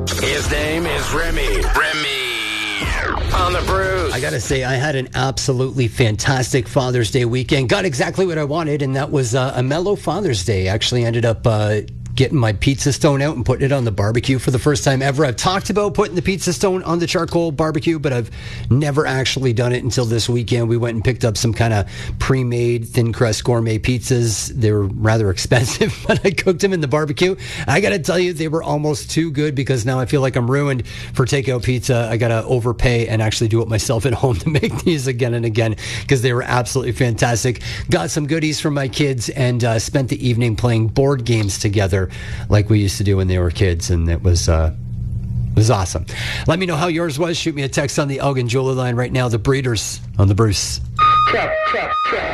His name is Remy. Remy on the Bruce. I gotta say, I had an absolutely fantastic Father's Day weekend. Got exactly what I wanted, and that was a mellow Father's Day. Actually ended up getting my pizza stone out and putting it on the barbecue for the first time ever. I've talked about putting the pizza stone on the charcoal barbecue, but I've never actually done it until this weekend. We went and picked up some kind of pre-made thin crust gourmet pizzas. They were rather expensive, but I cooked them in the barbecue. I gotta tell you, they were almost too good because now I feel like I'm ruined for takeout pizza. I gotta overpay and actually do it myself at home to make these again and again because they were absolutely fantastic. Got some goodies from my kids and spent the evening playing board games together like we used to do when they were kids, and it was awesome. Let me know how yours was. Shoot me a text on the Elgin Jeweler line right now. The Breeders on the Bruce.